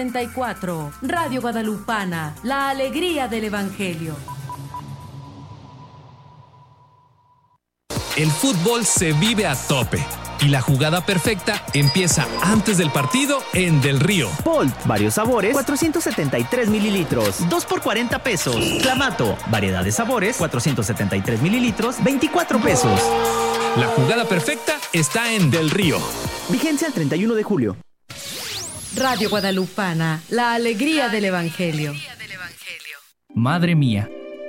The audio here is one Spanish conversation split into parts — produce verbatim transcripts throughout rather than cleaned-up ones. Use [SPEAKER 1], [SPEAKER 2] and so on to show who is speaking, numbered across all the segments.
[SPEAKER 1] setenta y cuatro. Radio Guadalupana, la alegría del Evangelio.
[SPEAKER 2] El fútbol se vive a tope y la jugada perfecta empieza antes del partido en Del Río.
[SPEAKER 3] Bolt, varios sabores, cuatrocientos setenta y tres mililitros, dos por cuarenta pesos. Clamato, variedad de sabores, cuatrocientos setenta y tres mililitros, veinticuatro pesos.
[SPEAKER 2] La jugada perfecta está en Del Río.
[SPEAKER 3] Vigencia el treinta y uno de julio.
[SPEAKER 1] Radio Guadalupana, la alegría del Evangelio.
[SPEAKER 4] Madre mía.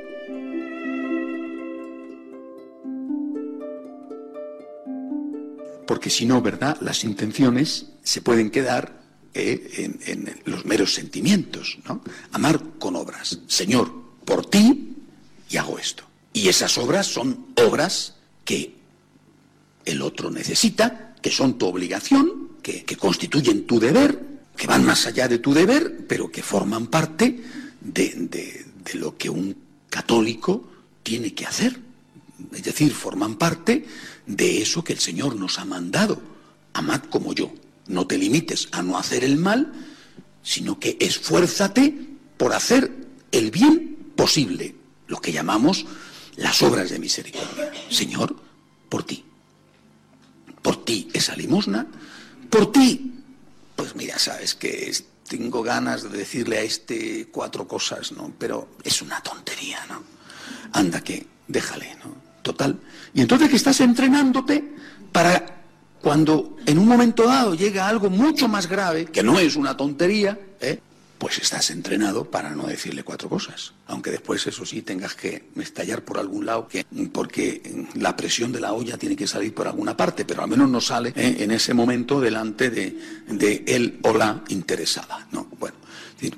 [SPEAKER 5] Porque si no, ¿verdad?, las intenciones se pueden quedar eh, en, en los meros sentimientos, ¿no? Amar con obras. Señor, por ti, y hago esto. Y esas obras son obras que el otro necesita, que son tu obligación, que, que constituyen tu deber, que van más allá de tu deber, pero que forman parte de, de, de lo que un católico tiene que hacer. Es decir, forman parte de eso que el Señor nos ha mandado. Amad como yo. No te limites a no hacer el mal, sino que esfuérzate por hacer el bien posible, lo que llamamos las obras de misericordia. Señor, por ti. Por ti esa limosna, por ti, pues mira, sabes que es, tengo ganas de decirle a este cuatro cosas, ¿no? Pero es una tontería, ¿no? Anda que, déjale, ¿no? Total. Y entonces que estás entrenándote para cuando en un momento dado llega algo mucho más grave, que no es una tontería, ¿eh? Pues estás entrenado para no decirle cuatro cosas. Aunque después, eso sí, tengas que estallar por algún lado, que, porque la presión de la olla tiene que salir por alguna parte, pero al menos no sale ¿eh? en ese momento delante de, de él o la interesada, ¿no? Bueno, es decir,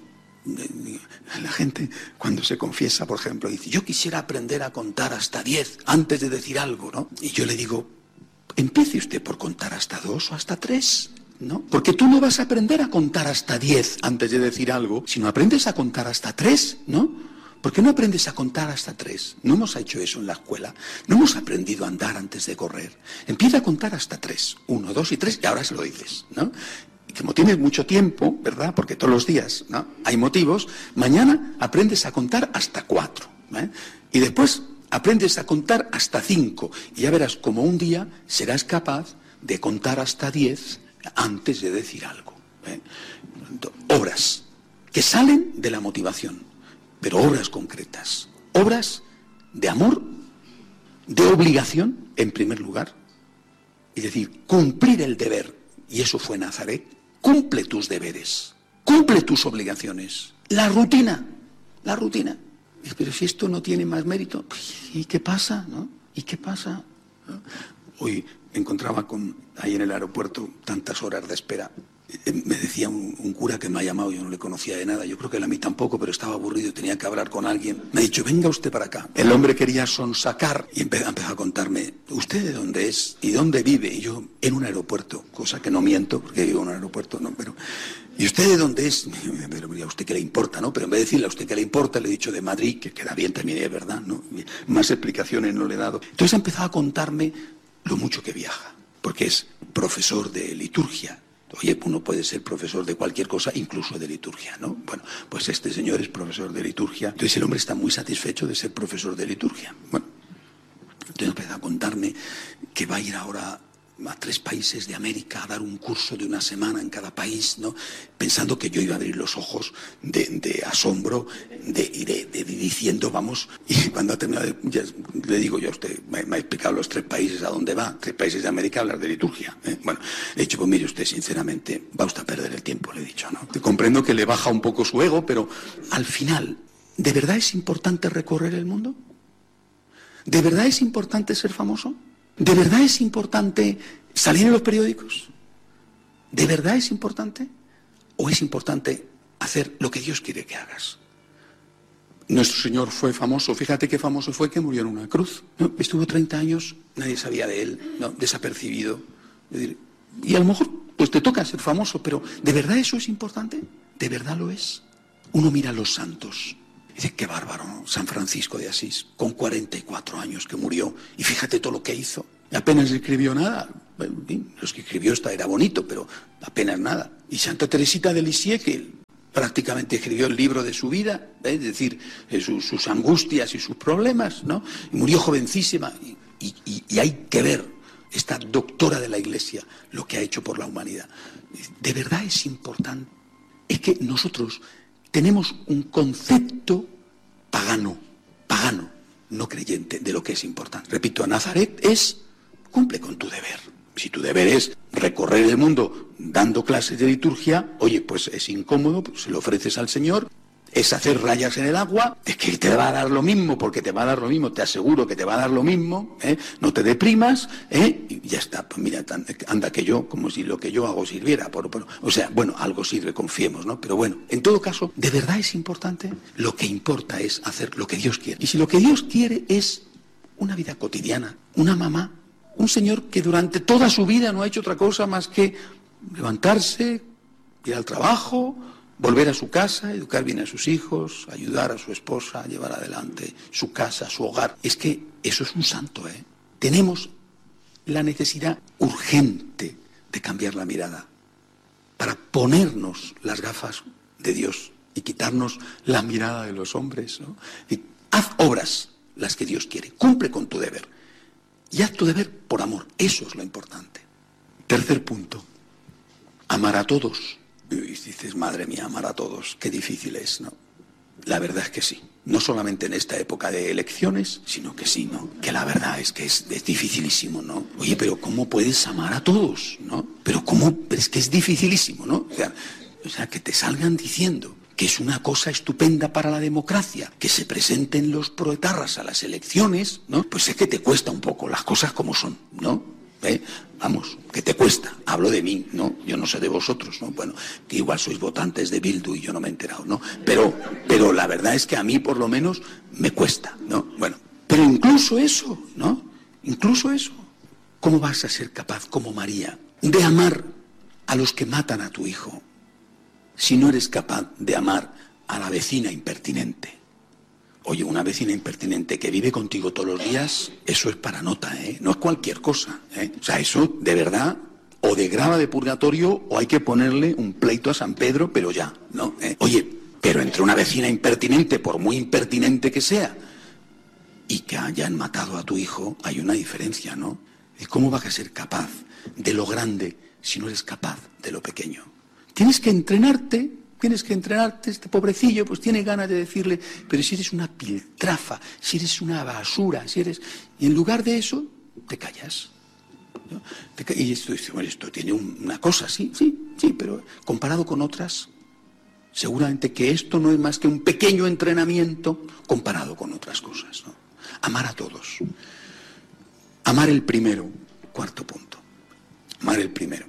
[SPEAKER 5] la gente cuando se confiesa, por ejemplo, dice, yo quisiera aprender a contar hasta diez antes de decir algo, ¿no? Y yo le digo, empiece usted por contar hasta dos o hasta tres, ¿no? Porque tú no vas a aprender a contar hasta diez antes de decir algo, sino aprendes a contar hasta tres, ¿no? ¿Por qué no aprendes a contar hasta tres? No hemos hecho eso en la escuela, no hemos aprendido a andar antes de correr. Empieza a contar hasta tres, uno, dos y tres, y ahora se lo dices, ¿no? Como tienes mucho tiempo, ¿verdad?, porque todos los días, ¿no?, hay motivos, mañana aprendes a contar hasta cuatro, ¿eh? Y después aprendes a contar hasta cinco, y ya verás como un día serás capaz de contar hasta diez antes de decir algo, ¿eh? Obras que salen de la motivación, pero obras concretas, obras de amor, de obligación, en primer lugar, es decir, cumplir el deber, y eso fue Nazaret. Cumple tus deberes, cumple tus obligaciones. La rutina, la rutina. Pero si esto no tiene más mérito, ¿y qué pasa, no? ¿Y qué pasa? ¿No? Hoy me encontraba con, ahí en el aeropuerto, tantas horas de espera. Me decía un, un cura que me ha llamado, yo no le conocía de nada, yo creo que él a mí tampoco, pero estaba aburrido, tenía que hablar con alguien. Me ha dicho, venga usted para acá. El hombre quería sonsacar y empezó, empezó a contarme, ¿usted de dónde es? ¿Y dónde vive? Y yo, en un aeropuerto, cosa que no miento, porque vivo en un aeropuerto, no, pero... ¿Y usted de dónde es? Pero a usted qué le importa, ¿no? Pero en vez de decirle a usted qué le importa, le he dicho de Madrid, que queda bien también, es verdad, ¿no? Más explicaciones no le he dado. Entonces ha empezado a contarme lo mucho que viaja, porque es profesor de liturgia. Oye, uno puede ser profesor de cualquier cosa, incluso de liturgia, ¿no? Bueno, pues este señor es profesor de liturgia. Entonces el hombre está muy satisfecho de ser profesor de liturgia. Bueno, entonces empezó a contarme que va a ir ahora a tres países de América a dar un curso de una semana en cada país, ¿no? Pensando que yo iba a abrir los ojos de, de asombro de, y de, de, de diciendo, vamos, y cuando ha terminado, ya le digo yo a usted, me, me ha explicado los tres países a dónde va, tres países de América a hablar de liturgia, ¿eh? Bueno, le he dicho, pues mire usted, sinceramente, va usted a perder el tiempo, le he dicho, ¿no? Te comprendo que le baja un poco su ego, pero al final, ¿de verdad es importante recorrer el mundo? ¿De verdad es importante ser famoso? ¿De verdad es importante salir en los periódicos? ¿De verdad es importante? ¿O es importante hacer lo que Dios quiere que hagas? Nuestro Señor fue famoso, fíjate qué famoso fue, que murió en una cruz, ¿no? Estuvo treinta años, nadie sabía de él, ¿no? Desapercibido. Es decir, y a lo mejor pues te toca ser famoso, pero ¿de verdad eso es importante? ¿De verdad lo es? Uno mira a los santos. Dice, qué bárbaro, ¿no? San Francisco de Asís, con cuarenta y cuatro años que murió, y fíjate todo lo que hizo. Y apenas escribió nada. Bueno, los que escribió esta era bonito, pero apenas nada. Y Santa Teresita de Lisieux, que prácticamente escribió el libro de su vida, ¿eh? es decir, eh, sus, sus angustias y sus problemas, ¿no? Y murió jovencísima. Y, y, y hay que ver, esta doctora de la Iglesia, lo que ha hecho por la humanidad. De verdad es importante. Es que nosotros tenemos un concepto pagano, pagano, no creyente, de lo que es importante. Repito, a Nazaret es, cumple con tu deber. Si tu deber es recorrer el mundo dando clases de liturgia, oye, pues es incómodo, pues se lo ofreces al Señor, es hacer rayas en el agua, es que te va a dar lo mismo, porque te va a dar lo mismo, te aseguro que te va a dar lo mismo, ¿eh? No te deprimas, ¿eh? Y ya está, pues mira, anda que yo, como si lo que yo hago sirviera, por, por, o sea, bueno, algo sirve, confiemos, ¿no? Pero bueno, en todo caso, ¿de verdad es importante? Lo que importa es hacer lo que Dios quiere. Y si lo que Dios quiere es una vida cotidiana, una mamá, un señor que durante toda su vida no ha hecho otra cosa más que levantarse, ir al trabajo, volver a su casa, educar bien a sus hijos, ayudar a su esposa a llevar adelante su casa, su hogar. Es que eso es un santo, ¿eh? Tenemos la necesidad urgente de cambiar la mirada para ponernos las gafas de Dios y quitarnos la mirada de los hombres, ¿no? Y haz obras las que Dios quiere, cumple con tu deber. Y haz tu deber por amor, eso es lo importante. Tercer punto, amar a todos. Y dices, madre mía, amar a todos, qué difícil es, ¿no? La verdad es que sí, no solamente en esta época de elecciones, sino que sí, ¿no? Que la verdad es que es, es dificilísimo, ¿no? Oye, pero ¿cómo puedes amar a todos, no? Pero ¿cómo? Pero es que es dificilísimo, ¿no? O sea, o sea, que te salgan diciendo que es una cosa estupenda para la democracia, que se presenten los proetarras a las elecciones, ¿no? Pues es que te cuesta un poco las cosas como son, ¿no? ¿Eh? Vamos, que te cuesta. Hablo de mí, ¿no? Yo no sé de vosotros, ¿no? Bueno, que igual sois votantes de Bildu y yo no me he enterado, ¿no? Pero, pero la verdad es que a mí, por lo menos, me cuesta, ¿no? Bueno, pero incluso eso, ¿no? Incluso eso. ¿Cómo vas a ser capaz, como María, de amar a los que matan a tu hijo, si no eres capaz de amar a la vecina impertinente? Oye, una vecina impertinente que vive contigo todos los días, eso es para nota, ¿eh? No es cualquier cosa, ¿eh? O sea, eso de verdad o de grava de purgatorio o hay que ponerle un pleito a San Pedro, pero ya, ¿no? ¿Eh? Oye, pero entre una vecina impertinente, por muy impertinente que sea, y que hayan matado a tu hijo, hay una diferencia, ¿no? ¿Y cómo vas a ser capaz de lo grande si no eres capaz de lo pequeño? Tienes que entrenarte, tienes que entrenarte, este pobrecillo pues tiene ganas de decirle, pero si eres una piltrafa, si eres una basura, si eres... Y en lugar de eso, te callas, ¿no? Te ca... Y esto, bueno, esto tiene un, una cosa, sí, sí, sí, pero comparado con otras, seguramente que esto no es más que un pequeño entrenamiento comparado con otras cosas, ¿no? Amar a todos. Amar el primero, cuarto punto. Amar el primero.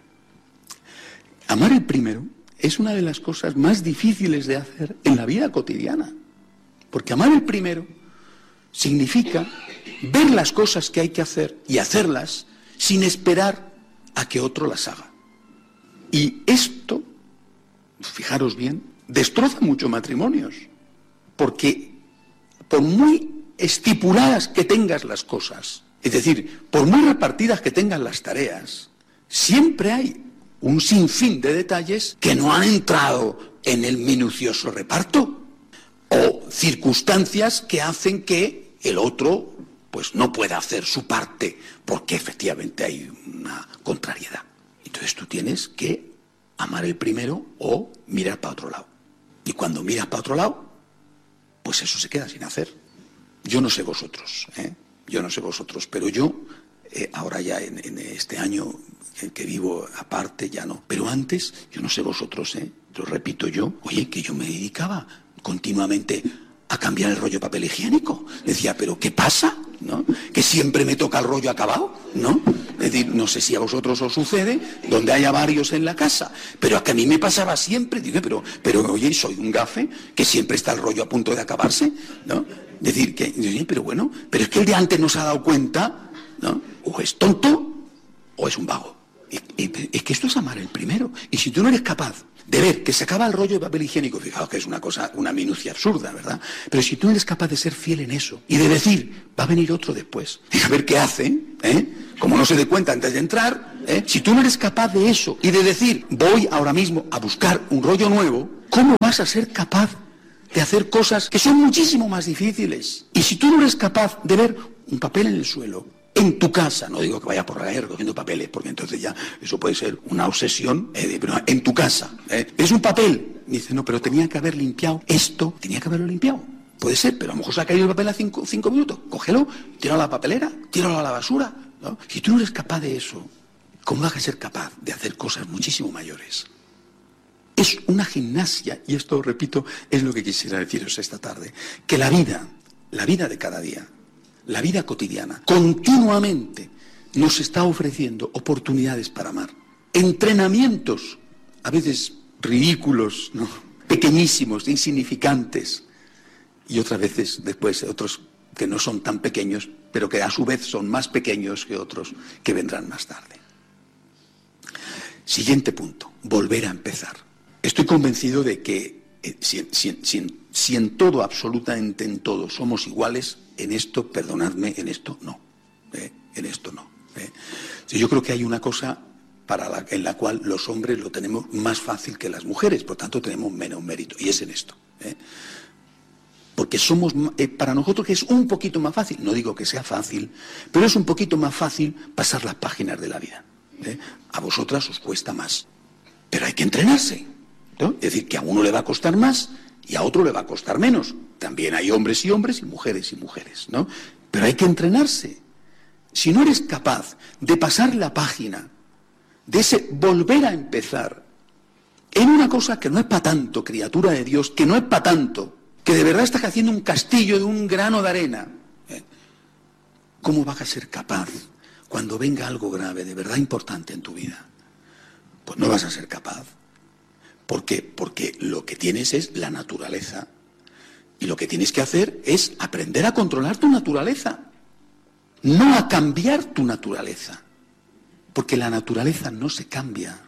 [SPEAKER 5] Amar el primero es una de las cosas más difíciles de hacer en la vida cotidiana. Porque amar el primero significa ver las cosas que hay que hacer y hacerlas sin esperar a que otro las haga. Y esto, fijaros bien, destroza muchos matrimonios. Porque por muy estipuladas que tengas las cosas, es decir, por muy repartidas que tengas las tareas, siempre hay un sinfín de detalles que no han entrado en el minucioso reparto o circunstancias que hacen que el otro pues no pueda hacer su parte porque efectivamente hay una contrariedad. Entonces tú tienes que amar el primero o mirar para otro lado. Y cuando miras para otro lado, pues eso se queda sin hacer. Yo no sé vosotros, ¿eh? Yo no sé vosotros, pero yo eh, ahora ya en, en este año que, que vivo aparte ya no. Pero antes, yo no sé vosotros, ¿eh? Lo repito yo, oye, que yo me dedicaba continuamente a cambiar el rollo de papel higiénico. Decía, ¿pero qué pasa? ¿No? Que siempre me toca el rollo acabado, ¿no? Es decir, no sé si a vosotros os sucede, donde haya varios en la casa, pero a que a mí me pasaba siempre. Digo, pero, pero oye, soy un gafe, que siempre está el rollo a punto de acabarse, ¿no? Es decir, que, pero bueno, pero es que el de antes no se ha dado cuenta, ¿no? O es tonto o es un vago. Es, es que esto es amar el primero. Y si tú no eres capaz de ver que se acaba el rollo de papel higiénico, fijaos que es una cosa, una minucia absurda, ¿verdad? Pero si tú no eres capaz de ser fiel en eso y de decir, va a venir otro después, y a ver qué hace, ¿eh? como no se dé cuenta antes de entrar, ¿eh? Si tú no eres capaz de eso y de decir, voy ahora mismo a buscar un rollo nuevo, ¿cómo vas a ser capaz de hacer cosas que son muchísimo más difíciles? Y si tú no eres capaz de ver un papel en el suelo, en tu casa, no digo que vaya por la calle recogiendo papeles, porque entonces ya eso puede ser una obsesión, eh, pero en tu casa, ¿eh? Es un papel. Y dice, no, pero tenía que haber limpiado esto, tenía que haberlo limpiado. Puede ser, pero a lo mejor se ha caído el papel a cinco, cinco minutos. Cógelo, tíralo a la papelera, tíralo a la basura, ¿no? Si tú no eres capaz de eso, ¿cómo vas a ser capaz de hacer cosas muchísimo mayores? Es una gimnasia, y esto, repito, es lo que quisiera deciros esta tarde, que la vida, la vida de cada día, la vida cotidiana, continuamente nos está ofreciendo oportunidades para amar. Entrenamientos, a veces ridículos, ¿no? Pequeñísimos, insignificantes, y otras veces después otros que no son tan pequeños, pero que a su vez son más pequeños que otros que vendrán más tarde. Siguiente punto, volver a empezar. Estoy convencido de que eh, si, si, si, si en todo, absolutamente en todo, somos iguales, en esto, perdonadme, en esto no. Eh, en esto no. Eh. Yo creo que hay una cosa para la, en la cual los hombres lo tenemos más fácil que las mujeres, por tanto tenemos menos mérito, y es en esto. Eh. Porque somos, eh, para nosotros que es un poquito más fácil, no digo que sea fácil, pero es un poquito más fácil pasar las páginas de la vida. ¿Eh? A vosotras os cuesta más, pero hay que entrenarse, ¿no? Es decir, que a uno le va a costar más y a otro le va a costar menos. También hay hombres y hombres y mujeres y mujeres, ¿no? Pero hay que entrenarse. Si no eres capaz de pasar la página, de ese volver a empezar en una cosa que no es para tanto, criatura de Dios, que no es para tanto, que de verdad estás haciendo un castillo de un grano de arena, ¿eh? ¿Cómo vas a ser capaz cuando venga algo grave, de verdad importante en tu vida? Pues no vas a ser capaz. ¿Por qué? Porque lo que tienes es la naturaleza. Y lo que tienes que hacer es aprender a controlar tu naturaleza. No a cambiar tu naturaleza. Porque la naturaleza no se cambia.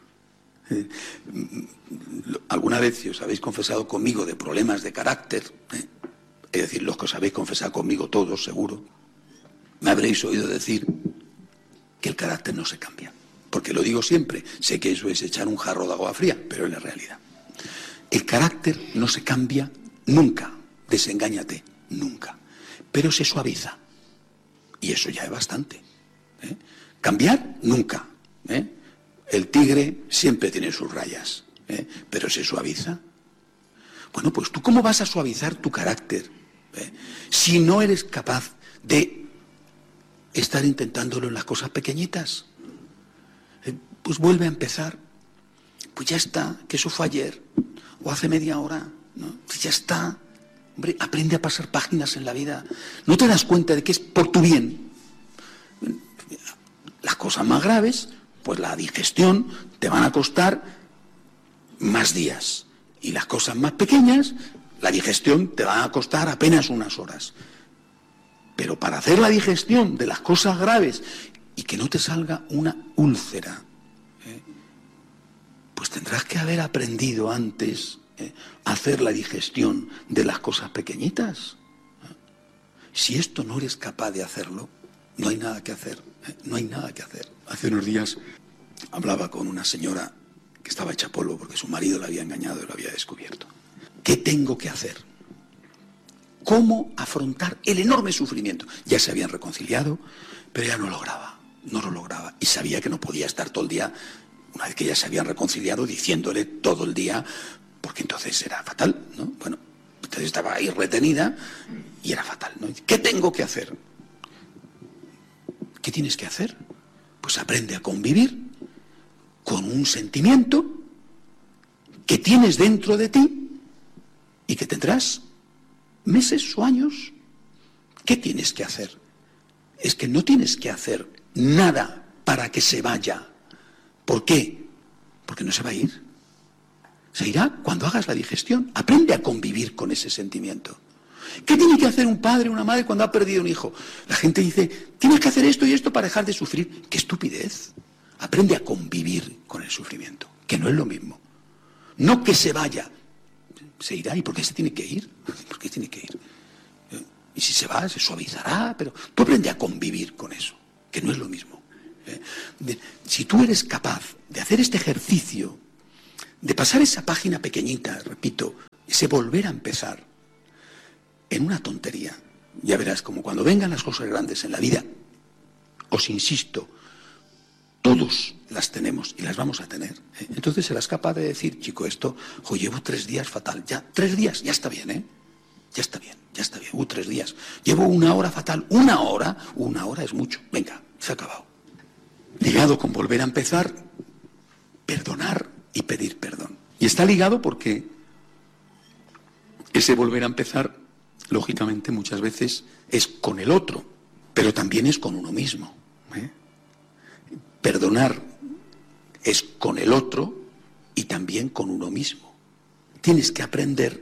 [SPEAKER 5] Alguna vez, si os habéis confesado conmigo de problemas de carácter, ¿eh? Es decir, los que os habéis confesado conmigo todos, seguro, me habréis oído decir que el carácter no se cambia. Porque lo digo siempre, sé que eso es echar un jarro de agua fría, pero es la realidad. El carácter no se cambia nunca, desengáñate, nunca. Pero se suaviza. Y eso ya es bastante. ¿eh? Cambiar, nunca. ¿eh? El tigre siempre tiene sus rayas, ¿eh? pero se suaviza. Bueno, pues tú ¿cómo vas a suavizar tu carácter ¿eh? si no eres capaz de estar intentándolo en las cosas pequeñitas? Eh, pues vuelve a empezar. Pues ya está, que eso fue ayer, o hace media hora, ¿no? Pues ya está. Hombre, aprende a pasar páginas en la vida. ¿No te das cuenta de que es por tu bien? Las cosas más graves, pues la digestión te van a costar más días. Y las cosas más pequeñas, la digestión te va a costar apenas unas horas. Pero para hacer la digestión de las cosas graves y que no te salga una úlcera, ¿eh? pues tendrás que haber aprendido antes ¿eh? a hacer la digestión de las cosas pequeñitas. ¿eh? Si esto no eres capaz de hacerlo, no hay nada que hacer. ¿eh? No hay nada que hacer. Hace unos días hablaba con una señora que estaba hecha polvo porque su marido la había engañado y lo había descubierto. ¿Qué tengo que hacer? ¿Cómo afrontar el enorme sufrimiento? Ya se habían reconciliado, pero ya no lo lograba, no lo lograba. Y sabía que no podía estar todo el día, una vez que ya se habían reconciliado, diciéndole todo el día, porque entonces era fatal, ¿no? Bueno, entonces estaba ahí retenida y era fatal, ¿no? ¿Qué tengo que hacer? ¿Qué tienes que hacer? Pues aprende a convivir con un sentimiento que tienes dentro de ti y que tendrás meses o años. ¿Qué tienes que hacer? Es que no tienes que hacer nada para que se vaya. ¿Por qué? Porque no se va a ir. Se irá cuando hagas la digestión. Aprende a convivir con ese sentimiento. ¿Qué tiene que hacer un padre o una madre cuando ha perdido un hijo? La gente dice, tienes que hacer esto y esto para dejar de sufrir. ¡Qué estupidez! Aprende a convivir con el sufrimiento, que no es lo mismo. No que se vaya. Se irá. ¿Y por qué se tiene que ir? ¿Por qué tiene que ir? Y si se va, se suavizará, pero tú aprende a convivir con eso, que no es lo mismo. ¿eh? De, si tú eres capaz de hacer este ejercicio, de pasar esa página pequeñita, repito, ese volver a empezar en una tontería, ya verás como cuando vengan las cosas grandes en la vida, os insisto, todos las tenemos y las vamos a tener. ¿eh? Entonces serás capaz de decir, chico, esto, jo, llevo tres días fatal, ya, tres días, ya está bien, ¿eh? Ya está bien, ya está bien, uh, tres días. Llevo una hora fatal, una hora, una hora es mucho, venga, se ha acabado. Ligado con volver a empezar, perdonar y pedir perdón. Y está ligado porque ese volver a empezar, lógicamente, muchas veces es con el otro, pero también es con uno mismo. ¿eh? Perdonar es con el otro y también con uno mismo. Tienes que aprender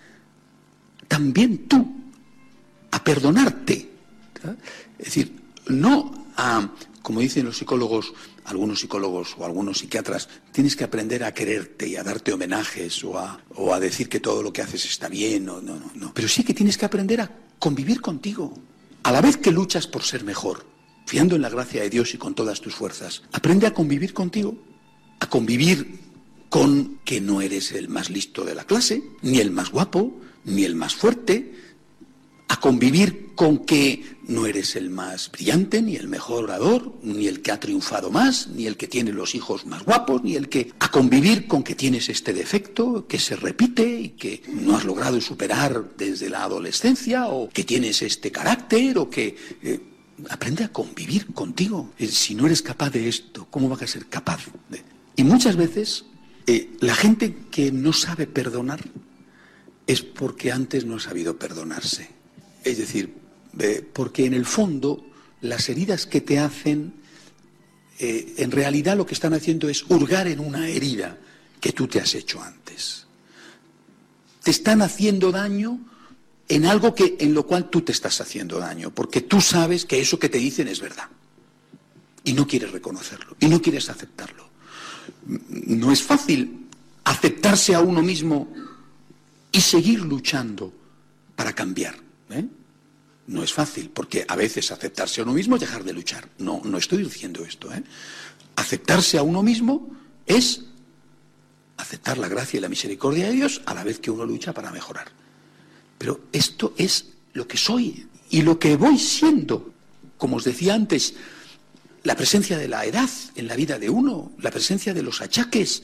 [SPEAKER 5] también tú a perdonarte. ¿sabes? Es decir, no a, como dicen los psicólogos, algunos psicólogos o algunos psiquiatras, tienes que aprender a quererte y a darte homenajes o a, o a decir que todo lo que haces está bien. O, no, no, no. Pero sí que tienes que aprender a convivir contigo. A la vez que luchas por ser mejor, fiando en la gracia de Dios y con todas tus fuerzas, aprende a convivir contigo, a convivir con que no eres el más listo de la clase, ni el más guapo, ni el más fuerte, a convivir con que no eres el más brillante, ni el mejor orador, ni el que ha triunfado más, ni el que tiene los hijos más guapos, ni el que... a convivir con que tienes este defecto que se repite y que no has logrado superar desde la adolescencia, o que tienes este carácter, o que... Eh, aprende a convivir contigo. Eh, si no eres capaz de esto, ¿cómo vas a ser capaz de...? Y muchas veces eh, la gente que no sabe perdonar es porque antes no ha sabido perdonarse. Es decir, eh, porque en el fondo las heridas que te hacen, eh, en realidad lo que están haciendo es hurgar en una herida que tú te has hecho antes. Te están haciendo daño en algo que, en lo cual tú te estás haciendo daño, porque tú sabes que eso que te dicen es verdad. Y no quieres reconocerlo, y no quieres aceptarlo. No es fácil aceptarse a uno mismo y seguir luchando para cambiar. ¿eh? No es fácil, porque a veces aceptarse a uno mismo es dejar de luchar. No, no estoy diciendo esto. ¿eh? Aceptarse a uno mismo es aceptar la gracia y la misericordia de Dios a la vez que uno lucha para mejorar. Pero esto es lo que soy y lo que voy siendo. Como os decía antes, la presencia de la edad en la vida de uno, la presencia de los achaques,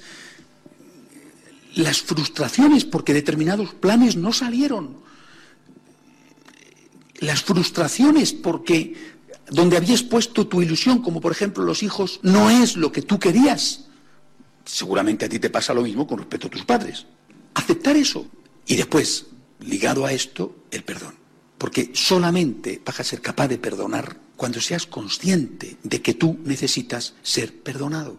[SPEAKER 5] las frustraciones porque determinados planes no salieron, las frustraciones porque donde habías puesto tu ilusión, como por ejemplo los hijos, no es lo que tú querías. Seguramente a ti te pasa lo mismo con respecto a tus padres. Aceptar eso y después, ligado a esto, el perdón. Porque solamente vas a ser capaz de perdonar cuando seas consciente de que tú necesitas ser perdonado.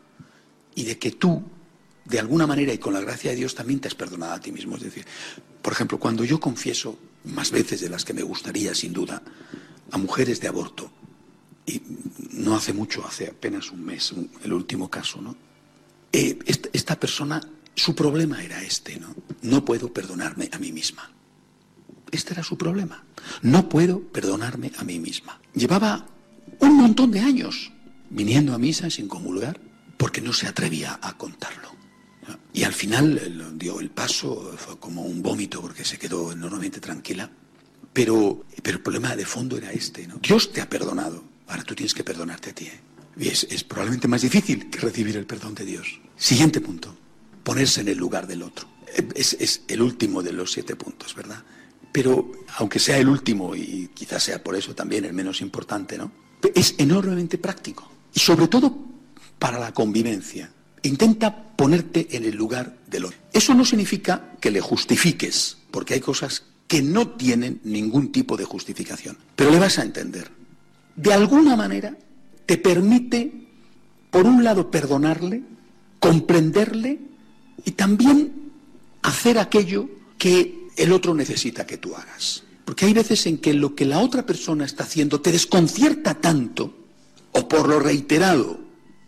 [SPEAKER 5] Y de que tú, de alguna manera y con la gracia de Dios, también te has perdonado a ti mismo. Es decir, por ejemplo, cuando yo confieso, más veces de las que me gustaría, sin duda, a mujeres de aborto, y no hace mucho, hace apenas un mes, un, el último caso, ¿no? Eh, esta, esta persona... Su problema era este, ¿no? No puedo perdonarme a mí misma. Este era su problema. No puedo perdonarme a mí misma. Llevaba un montón de años viniendo a misa sin comulgar porque no se atrevía a contarlo. Y al final dio el paso, fue como un vómito porque se quedó enormemente tranquila. Pero, pero el problema de fondo era este, ¿no? Dios te ha perdonado. Ahora tú tienes que perdonarte a ti, ¿eh? Y es, es probablemente más difícil que recibir el perdón de Dios. Siguiente punto. Ponerse en el lugar del otro. Es, es el último de los siete puntos, ¿verdad? Pero, aunque sea el último, y quizás sea por eso también el menos importante, ¿no? Es enormemente práctico. Y sobre todo para la convivencia. Intenta ponerte en el lugar del otro. Eso no significa que le justifiques, porque hay cosas que no tienen ningún tipo de justificación. Pero le vas a entender. De alguna manera, te permite, por un lado, perdonarle, comprenderle, y también hacer aquello que el otro necesita que tú hagas. Porque hay veces en que lo que la otra persona está haciendo te desconcierta tanto, o por lo reiterado,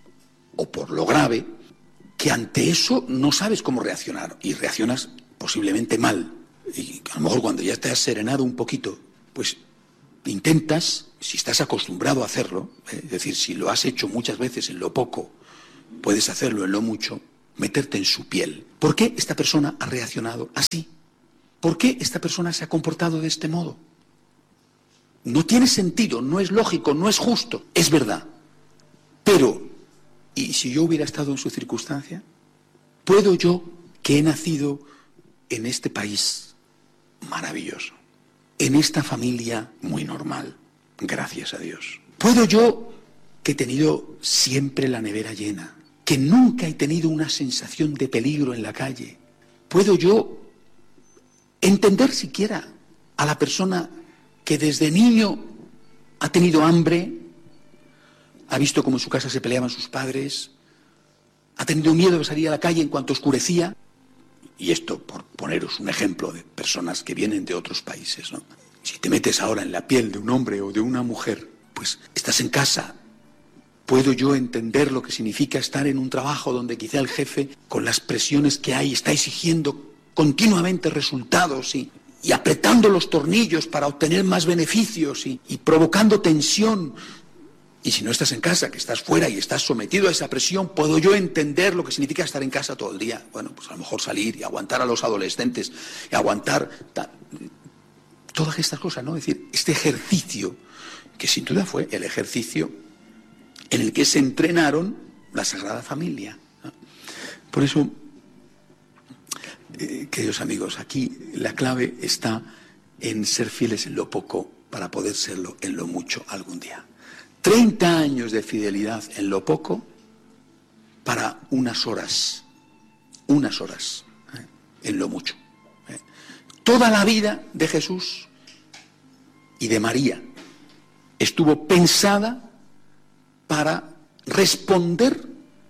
[SPEAKER 5] o por lo grave, que ante eso no sabes cómo reaccionar, y reaccionas posiblemente mal. Y a lo mejor cuando ya te has serenado un poquito, pues intentas, si estás acostumbrado a hacerlo, ¿eh? es decir, si lo has hecho muchas veces en lo poco, puedes hacerlo en lo mucho, meterte en su piel. ¿Por qué esta persona ha reaccionado así? ¿Por qué esta persona se ha comportado de este modo? No tiene sentido, no es lógico, no es justo, es verdad. Pero, ¿y si yo hubiera estado en su circunstancia? ¿Puedo yo, que he nacido en este país maravilloso, en esta familia muy normal, gracias a Dios, ¿puedo yo, que he tenido siempre la nevera llena, que nunca he tenido una sensación de peligro en la calle, ¿puedo yo entender siquiera a la persona que desde niño ha tenido hambre, ha visto cómo en su casa se peleaban sus padres, ha tenido miedo de salir a la calle en cuanto oscurecía? Y esto por poneros un ejemplo de personas que vienen de otros países, ¿no? Si te metes ahora en la piel de un hombre o de una mujer, pues estás en casa. ¿Puedo yo entender lo que significa estar en un trabajo donde quizá el jefe, con las presiones que hay, está exigiendo continuamente resultados y, y apretando los tornillos para obtener más beneficios y, y provocando tensión? Y si no estás en casa, que estás fuera y estás sometido a esa presión, ¿puedo yo entender lo que significa estar en casa todo el día? Bueno, pues a lo mejor salir y aguantar a los adolescentes y aguantar ta, todas estas cosas, ¿no? Es decir, este ejercicio, que sin duda fue el ejercicio en el que se entrenaron la Sagrada Familia, ¿no? Por eso, eh, queridos amigos, aquí la clave está en ser fieles en lo poco para poder serlo en lo mucho algún día. treinta años de fidelidad en lo poco para unas horas, unas horas, ¿eh? en lo mucho. ¿eh? Toda la vida de Jesús y de María estuvo pensada para responder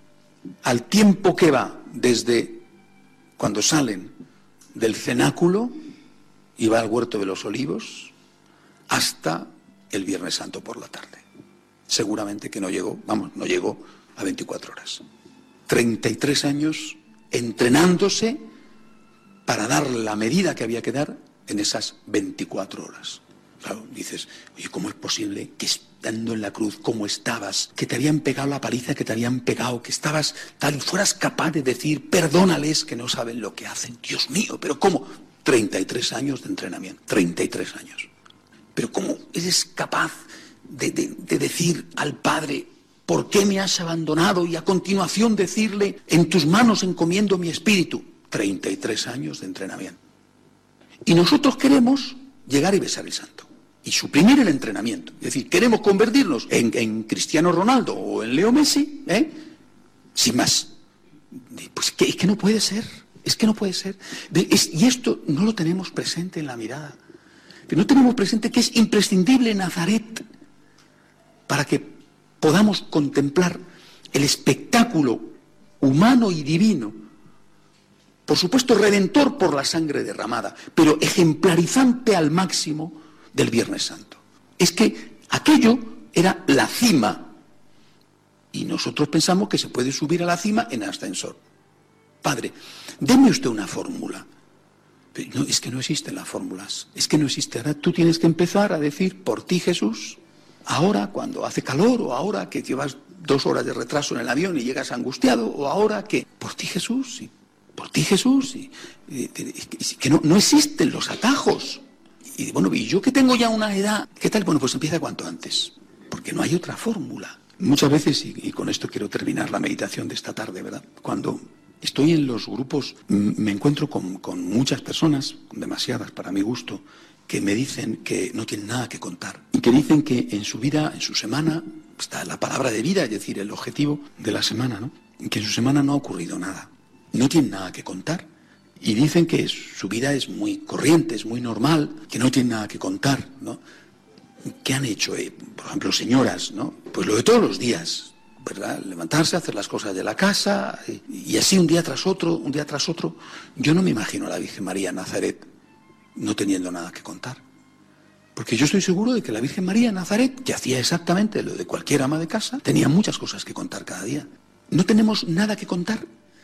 [SPEAKER 5] al tiempo que va desde cuando salen del cenáculo y va al huerto de los olivos hasta el Viernes Santo por la tarde. Seguramente que no llegó, vamos, no llegó a veinticuatro horas. treinta y tres años entrenándose para dar la medida que había que dar en esas veinticuatro horas. Claro, dices, oye, ¿cómo es posible que estando en la cruz, como estabas, que te habían pegado la paliza que te habían pegado, que estabas tal y fueras capaz de decir, perdónales que no saben lo que hacen? Dios mío, ¿pero cómo? treinta y tres años de entrenamiento, treinta y tres años. ¿Pero cómo eres capaz De, de, de decir al Padre, ¿por qué me has abandonado? Y a continuación decirle, en tus manos encomiendo mi espíritu? treinta y tres años de entrenamiento. Y nosotros queremos llegar y besar el santo y suprimir el entrenamiento. Es decir, queremos convertirnos en, en Cristiano Ronaldo o en Leo Messi, ¿eh? sin más. Pues que, es que no puede ser, es que no puede ser. Es, y esto no lo tenemos presente en la mirada. No tenemos presente que es imprescindible Nazaret para que podamos contemplar el espectáculo humano y divino, por supuesto redentor por la sangre derramada, pero ejemplarizante al máximo del Viernes Santo. Es que aquello era la cima, y nosotros pensamos que se puede subir a la cima en ascensor. Padre, deme usted una fórmula. Pero no, es que no existen las fórmulas, es que no existe. Ahora tú tienes que empezar a decir, por ti Jesús, ahora cuando hace calor, o ahora que llevas dos horas de retraso en el avión y llegas angustiado, o ahora que, por ti Jesús, y por ti Jesús, y, y, y, que no, no existen los atajos. Y bueno, y yo que tengo ya una edad, ¿qué tal? Bueno, pues empieza cuanto antes, porque no hay otra fórmula. Muchas veces, y, y con esto quiero terminar la meditación de esta tarde, ¿verdad? Cuando estoy en los grupos, me encuentro con, con muchas personas, demasiadas para mi gusto, que me dicen que no tienen nada que contar y que dicen que en su vida, en su semana, está la palabra de vida, es decir, el objetivo de la semana, ¿no? Que en su semana no ha ocurrido nada, no tienen nada que contar y dicen que su vida es muy corriente, es muy normal, que no tienen nada que contar, ¿no? ¿Qué han hecho? Eh? Por ejemplo, señoras, ¿no? Pues lo de todos los días, ¿verdad? Levantarse, hacer las cosas de la casa y, y así un día tras otro, un día tras otro. Yo no me imagino a la Virgen María en Nazaret no teniendo nada que contar. Porque yo estoy seguro de que la Virgen María en Nazaret, que hacía exactamente lo de cualquier ama de casa, tenía muchas cosas que contar cada día. ¿No tenemos nada que contar?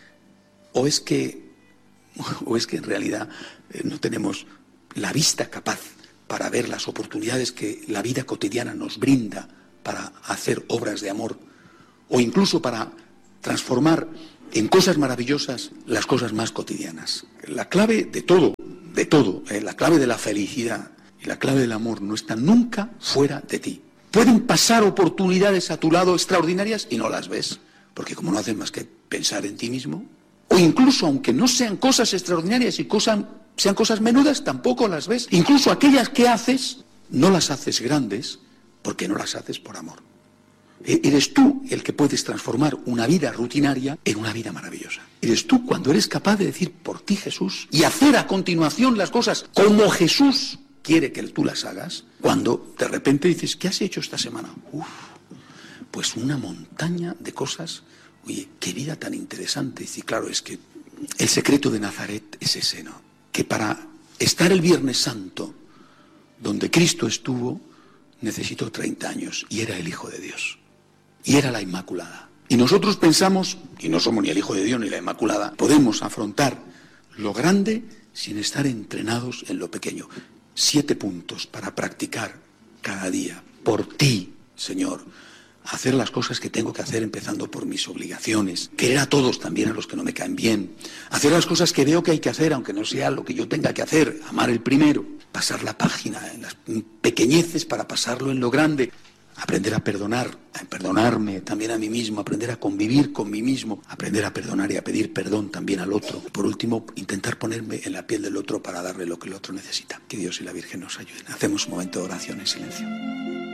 [SPEAKER 5] ¿O es que, o es que en realidad eh, no tenemos la vista capaz para ver las oportunidades que la vida cotidiana nos brinda para hacer obras de amor, o incluso para transformar en cosas maravillosas las cosas más cotidianas. La clave de todo, de todo, eh, la clave de la felicidad y la clave del amor no está nunca fuera de ti. Pueden pasar oportunidades a tu lado extraordinarias y no las ves, porque como no haces más que pensar en ti mismo, o incluso aunque no sean cosas extraordinarias y cosas, sean cosas menudas, tampoco las ves. Incluso aquellas que haces, no las haces grandes porque no las haces por amor. Eres tú el que puedes transformar una vida rutinaria en una vida maravillosa. Eres tú cuando eres capaz de decir por ti Jesús y hacer a continuación las cosas como Jesús quiere que tú las hagas, cuando de repente dices, ¿qué has hecho esta semana? Uf, pues una montaña de cosas. Oye, qué vida tan interesante. Y claro, es que el secreto de Nazaret es ese, ¿no? Que para estar el Viernes Santo, donde Cristo estuvo, necesitó treinta años y era el Hijo de Dios. Y era la Inmaculada. Y nosotros pensamos, y no somos ni el Hijo de Dios ni la Inmaculada, podemos afrontar lo grande sin estar entrenados en lo pequeño. Siete puntos para practicar cada día. Por ti, Señor. Hacer las cosas que tengo que hacer empezando por mis obligaciones. Querer a todos, también a los que no me caen bien. Hacer las cosas que veo que hay que hacer, aunque no sea lo que yo tenga que hacer. Amar el primero. Pasar la página en las pequeñeces para pasarlo en lo grande. Aprender a perdonar, a perdonarme también a mí mismo, aprender a convivir con mí mismo, aprender a perdonar y a pedir perdón también al otro. Por último, intentar ponerme en la piel del otro para darle lo que el otro necesita. Que Dios y la Virgen nos ayuden. Hacemos un momento de oración en silencio.